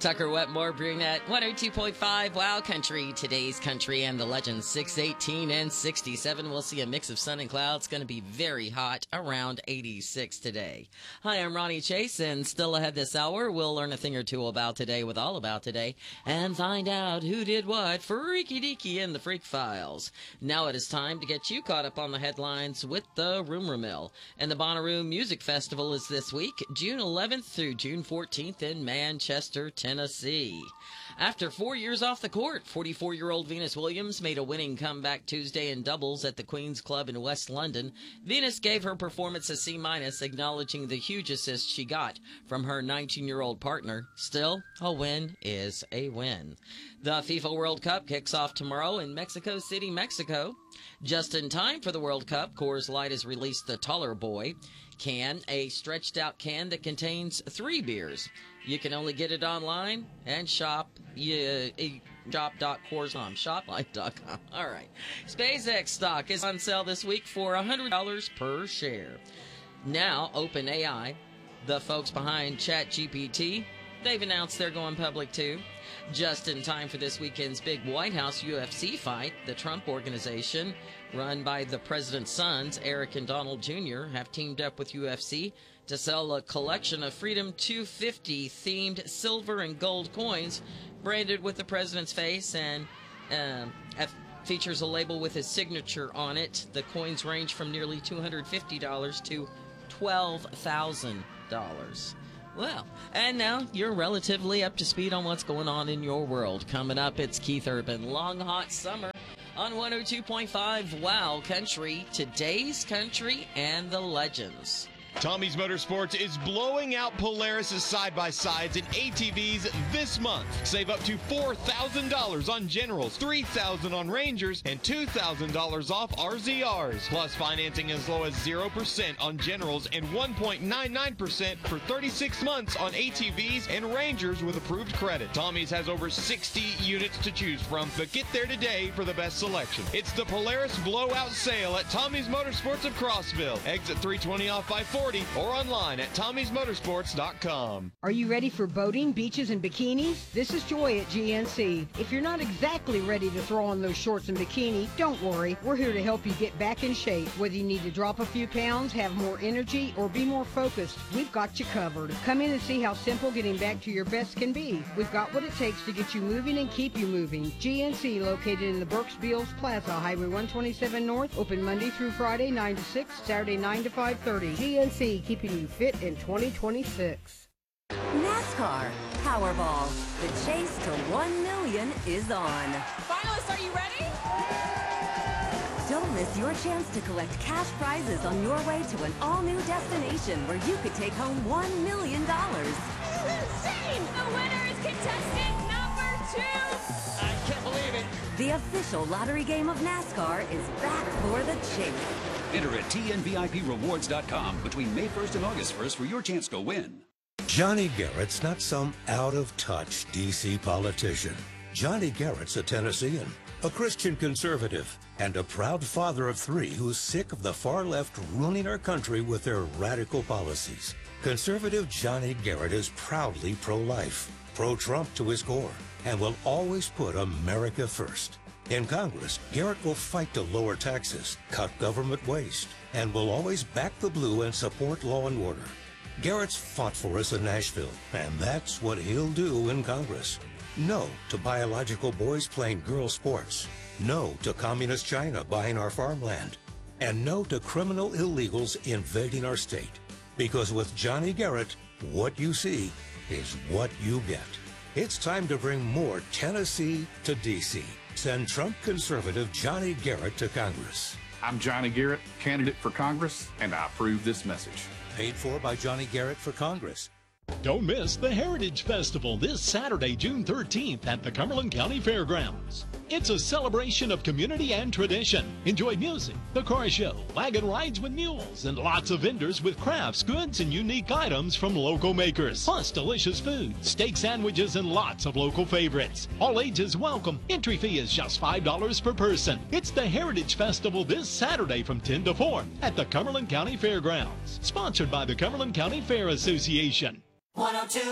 Tucker Wetmore Brunette, 102.5 Wow Country, today's country and the legends, 618 and 67. We'll see a mix of sun and clouds. Going to be very hot, around 86 today. Hi, I'm Ronnie Chase, and still ahead this hour, we'll learn a thing or two about today with All About Today and find out who did what freaky deaky in the Freak Files. Now it is time to get you caught up on the headlines with the Rumor Mill. And the Bonnaroo Music Festival is this week, June 11th through June 14th in Manchester, Tennessee. After 4 years off the court, 44-year-old Venus Williams made a winning comeback Tuesday in doubles at the Queen's Club in West London. Venus gave her performance a C-, acknowledging the huge assist she got from her 19-year-old partner. Still, a win is a win. The FIFA World Cup kicks off tomorrow in Mexico City, Mexico. Just in time for the World Cup, Coors Light has released the Taller Boy can, a stretched-out can that contains 3 beers. You can only get it online and shop. Shop.Coorscom. Shoplight.com. All right. SpaceX stock is on sale this week for $100 per share. Now, OpenAI, the folks behind ChatGPT, they've announced they're going public too. Just in time for this weekend's big White House UFC fight, the Trump Organization, run by the president's sons, Eric and Donald Jr., have teamed up with UFC to sell a collection of Freedom 250 themed silver and gold coins branded with the president's face and features a label with his signature on it. The coins range from nearly $250 to $12,000. Well, and now you're relatively up to speed on what's going on in your world. Coming up, it's Keith Urban, Long Hot Summer on 102.5 Wow Country, today's country and the legends. Tommy's Motorsports is blowing out Polaris' side-by-sides and ATVs this month. Save up to $4,000 on Generals, $3,000 on Rangers, and $2,000 off RZRs. Plus financing as low as 0% on Generals and 1.99% for 36 months on ATVs and Rangers with approved credit. Tommy's has over 60 units to choose from, but get there today for the best selection. It's the Polaris Blowout Sale at Tommy's Motorsports of Crossville. Exit 320 off I-40 or online at Tommy'sMotorsports.com. Are you ready for boating, beaches, and bikinis? This is Joy at GNC. If you're not exactly ready to throw on those shorts and bikini, don't worry. We're here to help you get back in shape. Whether you need to drop a few pounds, have more energy, or be more focused, we've got you covered. Come in and see how simple getting back to your best can be. We've got what it takes to get you moving and keep you moving. GNC, located in the Burks Beals Plaza, Highway 127 North, open Monday through Friday, 9 to 6, Saturday, 9 to 5:30. GNC, keeping you fit in 2026. NASCAR Powerball. The chase to 1 million is on. Finalists, are you ready? Don't miss your chance to collect cash prizes on your way to an all-new destination where you could take home $1 million. This is insane! The winner is contestant number 2! I can't believe it. The official lottery game of NASCAR is back for the chase. Enter at TNVIPrewards.com between May 1st and August 1st for your chance to win. Johnny Garrett's not some out-of-touch D.C. politician. Johnny Garrett's a Tennessean, a Christian conservative, and a proud father of 3 who's sick of the far left ruining our country with their radical policies. Conservative Johnny Garrett is proudly pro-life, pro-Trump to his core, and will always put America first. In Congress, Garrett will fight to lower taxes, cut government waste, and will always back the blue and support law and order. Garrett's fought for us in Nashville, and that's what he'll do in Congress. No to biological boys playing girl sports. No to communist China buying our farmland. And no to criminal illegals invading our state. Because with Johnny Garrett, what you see is what you get. It's time to bring more Tennessee to D.C. Send Trump conservative Johnny Garrett to Congress. I'm Johnny Garrett, candidate for Congress, and I approve this message. Paid for by Johnny Garrett for Congress. Don't miss the Heritage Festival this Saturday, June 13th at the Cumberland County Fairgrounds. It's a celebration of community and tradition. Enjoy music, the car show, wagon rides with mules, and lots of vendors with crafts, goods, and unique items from local makers. Plus delicious food, steak sandwiches, and lots of local favorites. All ages welcome. Entry fee is just $5 per person. It's the Heritage Festival this Saturday from 10 to 4 at the Cumberland County Fairgrounds. Sponsored by the Cumberland County Fair Association. 102.